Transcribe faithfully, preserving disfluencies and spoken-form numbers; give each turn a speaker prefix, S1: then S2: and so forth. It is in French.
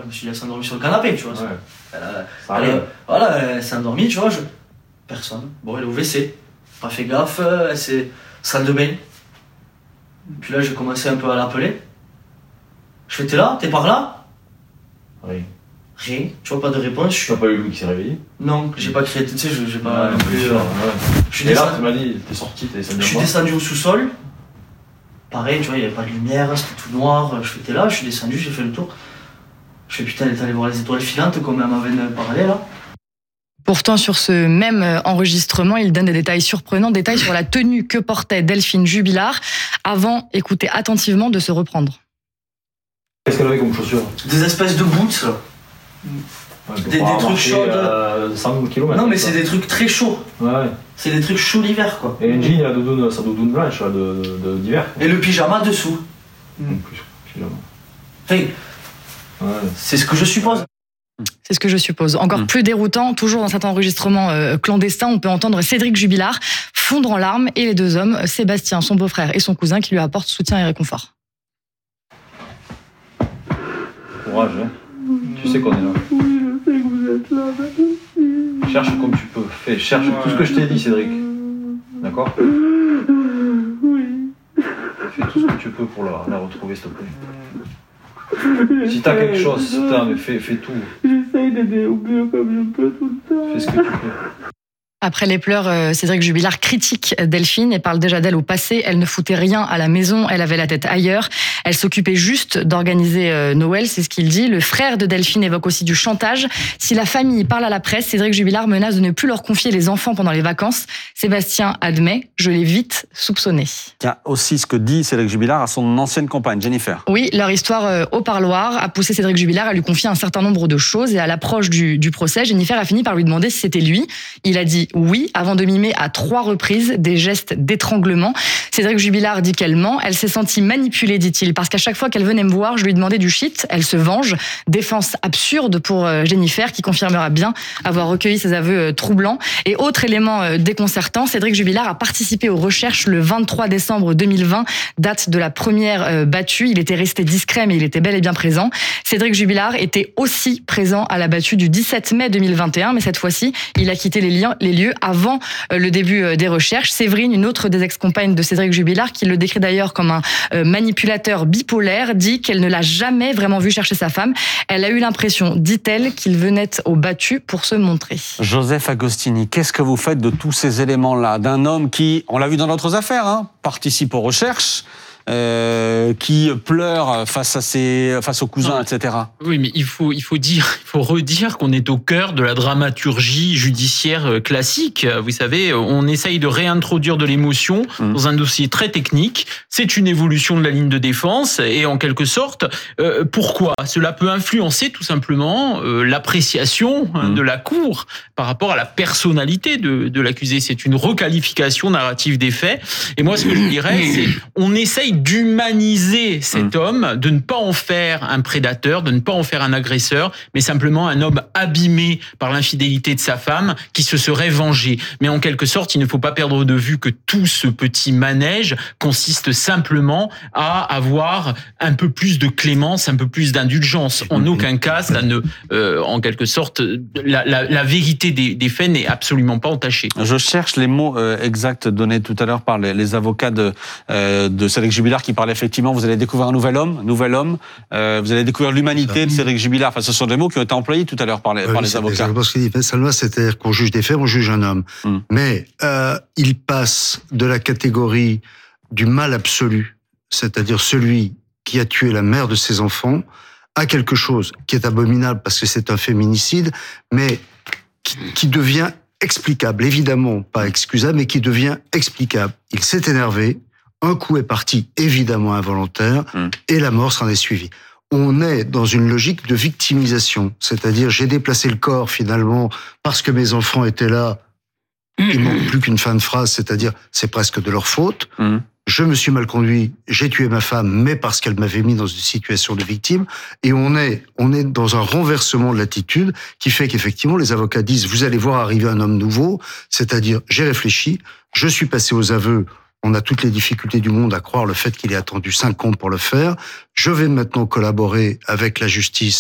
S1: je me suis dit, elle s'est endormie sur le canapé, tu vois.
S2: Ouais.
S1: Elle a,
S2: Ça
S1: elle,
S2: arrive.
S1: voilà, elle s'est endormie, tu vois. Je... Personne. Bon, elle est au W C. Pas fait gaffe, elle s'est. Salle de bain. Puis là, j'ai commencé un peu à l'appeler. Je fais, t'es là? T'es par là?
S2: Rien.
S1: Rien. Tu vois, pas de réponse. Je
S2: Tu n'as pas eu Louis qui s'est réveillé?
S1: Non, j'ai pas créé, tu sais, je j'ai pas.
S2: Ouais,
S1: non plus,
S2: bien sûr,
S1: euh,
S2: ouais.
S1: Je suis
S2: Et là,
S1: descendu,
S2: tu m'as dit, t'es sorti, t'es descendu
S1: je suis
S2: en bas.
S1: descendu au sous-sol. Pareil, tu vois, il n'y avait pas de lumière, c'était tout noir. Je fais, t'es là? Je suis descendu, j'ai fait le tour. Je fais, putain, elle est allée voir les étoiles filantes comme elle m'avait parlé là.
S3: Pourtant, sur ce même enregistrement, il donne des détails surprenants, détails sur la tenue que portait Delphine Jubilard. Avant, écoutez attentivement de se reprendre.
S2: Qu'est-ce qu'elle avait comme chaussures?
S1: Des espèces de boots là.
S2: Ouais,
S1: Des- des trucs chauds de-
S2: Euh, cent kilomètres.
S1: Non, mais c'est des trucs très chauds.
S2: Ouais.
S1: C'est des trucs chauds l'hiver quoi.
S2: Et un jean, la doudoune, sa doudoune blanche là, de, de, d'hiver.
S1: Et le pyjama dessous.
S2: En plus, pyjama.
S1: Enfin,
S2: Ouais.
S1: c'est ce que je suppose.
S3: C'est ce que je suppose. Encore mmh. plus déroutant, toujours dans cet enregistrement euh, clandestin, on peut entendre Cédric Jubilard fondre en larmes et les deux hommes, Sébastien, son beau-frère et son cousin, qui lui apportent soutien et réconfort.
S2: Courage, hein. Tu sais qu'on est là.
S4: Oui, je sais que vous êtes là, merci.
S2: Cherche comme tu peux. Fais, cherche tout ce que je t'ai dit, Cédric. D'accord?
S4: Oui.
S2: Fais tout ce que tu peux pour la, la retrouver, s'il te plaît. Si t'as quelque chose, si t'as, mais fais, fais tout.
S4: J'essaye d'aider au mieux comme je peux tout le temps.
S2: Fais ce que tu peux.
S3: Après les pleurs, Cédric Jubilard critique Delphine et parle déjà d'elle au passé. Elle ne foutait rien à la maison, elle avait la tête ailleurs. Elle s'occupait juste d'organiser Noël, c'est ce qu'il dit. Le frère de Delphine évoque aussi du chantage. Si la famille parle à la presse, Cédric Jubilard menace de ne plus leur confier les enfants pendant les vacances. Sébastien admet, je l'ai vite soupçonné.
S5: Il y a aussi ce que dit Cédric Jubilard à son ancienne compagne, Jennifer.
S3: Oui, leur histoire au parloir a poussé Cédric Jubilard à lui confier un certain nombre de choses. Et à l'approche du, du procès, Jennifer a fini par lui demander si c'était lui. Il a dit oui, avant de mimer à trois reprises des gestes d'étranglement. Cédric Jubilard dit qu'elle ment. Elle s'est sentie manipulée, dit-il, parce qu'à chaque fois qu'elle venait me voir, je lui demandais du shit. Elle se venge. Défense absurde pour Jennifer, qui confirmera bien avoir recueilli ses aveux troublants. Et autre élément déconcertant, Cédric Jubilard a participé aux recherches le vingt-trois décembre deux mille vingt, date de la première battue. Il était resté discret, mais il était bel et bien présent. Cédric Jubilard était aussi présent à la battue du dix-sept mai deux mille vingt et un, mais cette fois-ci, il a quitté les lieux, les lieux avant le début des recherches. Séverine, une autre des ex-compagnes de Cédric Jubilard, qui le décrit d'ailleurs comme un manipulateur bipolaire, dit qu'elle ne l'a jamais vraiment vu chercher sa femme. Elle a eu l'impression, dit-elle, qu'il venait au battu pour se montrer.
S5: Joseph Agostini, qu'est-ce que vous faites de tous ces éléments-là? D'un homme qui, on l'a vu dans d'autres affaires, hein, participe aux recherches, Euh, qui pleure face à ses, face aux cousins, et cetera.
S6: Oui, mais il faut, il faut dire, il faut redire qu'on est au cœur de la dramaturgie judiciaire classique. Vous savez, on essaye de réintroduire de l'émotion mmh. dans un dossier très technique. C'est une évolution de la ligne de défense et en quelque sorte, euh, pourquoi? Cela peut influencer tout simplement euh, l'appréciation mmh. de la cour par rapport à la personnalité de, de l'accusé. C'est une requalification narrative des faits. Et moi, ce que je dirais, c'est on essaye d'humaniser cet mmh. homme, de ne pas en faire un prédateur, de ne pas en faire un agresseur, mais simplement un homme abîmé par l'infidélité de sa femme qui se serait vengé. Mais en quelque sorte, il ne faut pas perdre de vue que tout ce petit manège consiste simplement à avoir un peu plus de clémence, un peu plus d'indulgence. En aucun cas, ça ne, euh, en quelque sorte, la, la, la vérité des, des faits n'est absolument pas entachée.
S5: Je cherche les mots euh, exacts donnés tout à l'heure par les, les avocats de, euh, de Cédric Jubilard qui parlait effectivement, vous allez découvrir un nouvel homme, nouvel homme, euh, vous allez découvrir l'humanité de Cédric Jubilard. Enfin, ce sont des mots qui ont été employés tout à l'heure par les,
S7: oui,
S5: par les avocats.
S7: C'est ce qu'il dit Salma, c'est-à-dire qu'on juge des faits, on juge un homme. Mm. Mais euh, il passe de la catégorie du mal absolu, c'est-à-dire celui qui a tué la mère de ses enfants, à quelque chose qui est abominable parce que c'est un féminicide, mais qui, qui devient explicable, évidemment pas excusable, mais qui devient explicable. Il s'est énervé, un coup est parti, évidemment involontaire, mmh. et la mort s'en est suivie. On est dans une logique de victimisation, c'est-à-dire j'ai déplacé le corps finalement parce que mes enfants étaient là, il ne manque plus qu'une fin de phrase, c'est-à-dire c'est presque de leur faute. Mmh. Je me suis mal conduit, j'ai tué ma femme, mais parce qu'elle m'avait mis dans une situation de victime. Et on est, on est dans un renversement de l'attitude qui fait qu'effectivement, les avocats disent, vous allez voir arriver un homme nouveau, c'est-à-dire, j'ai réfléchi, je suis passé aux aveux, on a toutes les difficultés du monde à croire le fait qu'il ait attendu cinq ans pour le faire. Je vais maintenant collaborer avec la justice